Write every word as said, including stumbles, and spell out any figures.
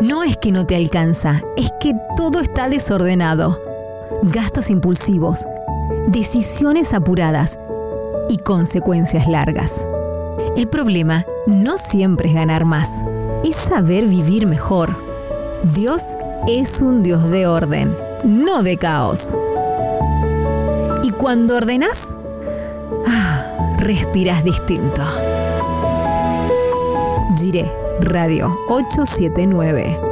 No es que no te alcanza, es que todo está desordenado. Gastos impulsivos, decisiones apuradas y consecuencias largas. El problema no siempre es ganar más, es saber vivir mejor. Dios es un Dios de orden, no de caos. Y cuando ordenás, ah, respirás distinto. Jiré Radio ochocientos setenta y nueve.